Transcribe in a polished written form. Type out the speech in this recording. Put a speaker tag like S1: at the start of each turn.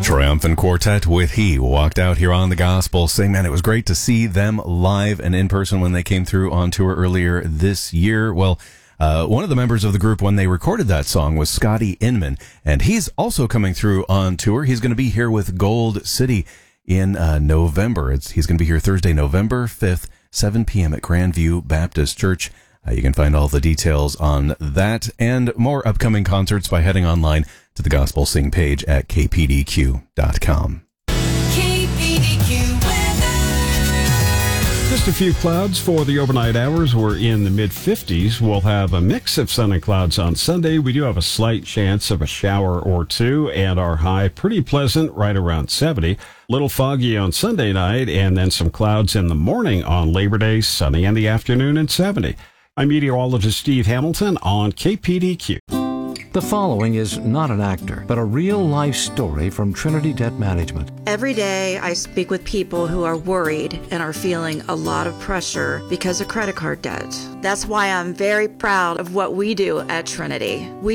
S1: Triumphant Quartet with He Walked Out here on the Gospel Sing. Man, it was great to see them live and in person when they came through on tour earlier this year. Well, one of the members of the group when they recorded that song was Scotty Inman, and he's also coming through on tour. He's going to be here with Gold City in November. He's going to be here Thursday, November 5th, 7 p.m. at Grandview Baptist Church. You can find all the details on that and more upcoming concerts by heading online to the Gospel Sing page at kpdq.com.
S2: Just a few clouds for the overnight hours. We're in the mid-50s. We'll have a mix of sun and clouds on Sunday. We do have a slight chance of a shower or two, and our high pretty pleasant, right around 70. Little foggy on Sunday night, and then some clouds in the morning on Labor Day, sunny in the afternoon, and 70. I'm meteorologist Steve Hamilton on KPDQ.
S3: The following is not an actor, but a real-life story from Trinity Debt Management.
S4: Every day I speak with people who are worried and are feeling a lot of pressure because of credit card debt. That's why I'm very proud of what we do at Trinity. We